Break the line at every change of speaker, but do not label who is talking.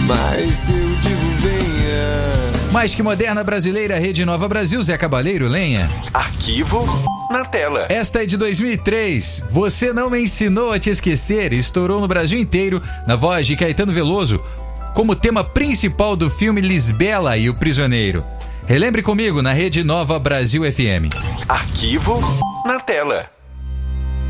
Mas eu digo venha.
Mais que moderna brasileira, Rede Nova Brasil, Zé Cabaleiro, lenha.
Arquivo na tela.
Esta é de 2003. Você Não Me Ensinou a Te Esquecer estourou no Brasil inteiro na voz de Caetano Veloso como tema principal do filme Lisbela e o Prisioneiro. Relembre comigo na Rede Nova Brasil FM.
Arquivo na tela.